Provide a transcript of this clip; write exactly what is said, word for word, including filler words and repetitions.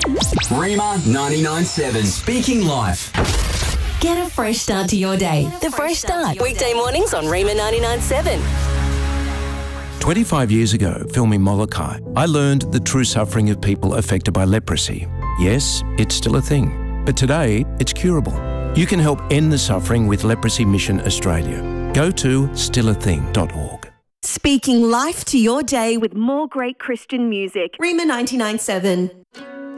Rima ninety-nine seven. Speaking Life. Get a fresh start to your day. The Fresh Start. Weekday mornings on Rima ninety-nine seven. twenty-five years ago, filming Molokai, I learned the true suffering of people affected by leprosy. Yes, it's still a thing, but today it's curable. You can help end the suffering with Leprosy Mission Australia. Go to still a thing dot org. Speaking life to your day with more great Christian music. Rima ninety-nine seven.